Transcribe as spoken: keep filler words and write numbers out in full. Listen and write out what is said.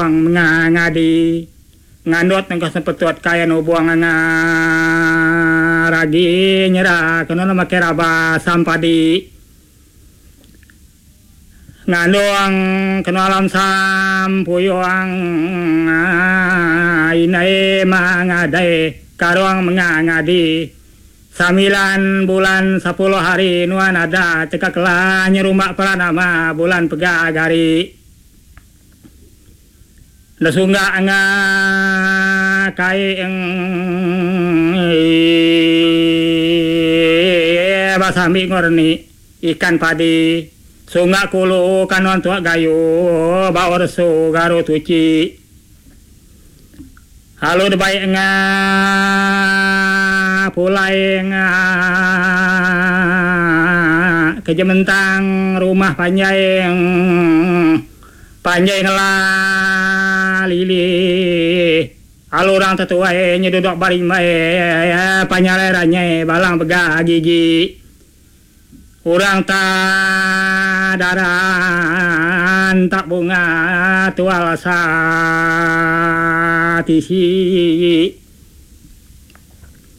nga ngadi ngandot ng kasampatuat kaya no buang nga ragi nyera kano na makeraba sampadi ngando ang kano alam sam puyo ang inay mangaday karo ang mga ngadi Sambilan bulan sepuluh hari nuan ada cekaklah nyerumah pranama bulan pegagari Nasunga nga kai ang basami ngorni ikan padi sunga kulo kanon tua gayo bawar so garo tuci halo debai nga pulai nga kejementang rumah panjang panjang lah lili alurang tetua e nyedodok baring mae panyalerannya balang bega gigi urang ta daran tak bunga tual sa tisi